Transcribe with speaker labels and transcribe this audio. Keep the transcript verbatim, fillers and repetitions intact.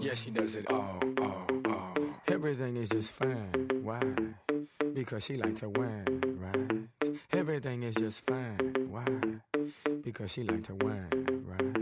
Speaker 1: Yeah, she does it all, all, all. Everything is just fine. Why? Because she like to wine, right? Everything is just fine. Why? Because she like to wine, right?